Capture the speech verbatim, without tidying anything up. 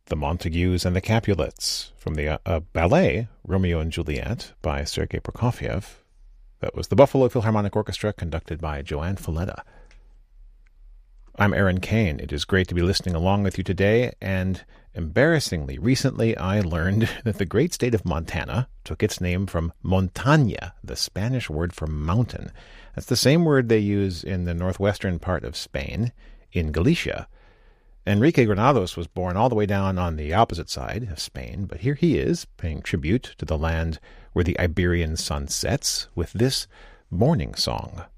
The Montagues and the Capulets, from the uh, uh, ballet Romeo and Juliet by Sergei Prokofiev. That was the Buffalo Philharmonic Orchestra, conducted by Joanne Falletta. I'm Aaron Kane. It is great to be listening along with you today, and embarrassingly, recently I learned that the great state of Montana took its name from montaña, the Spanish word for mountain. That's the same word they use in the northwestern part of Spain, in Galicia. Enrique Granados was born all the way down on the opposite side of Spain, but here he is, paying tribute to the land where the Iberian sun sets with this morning song.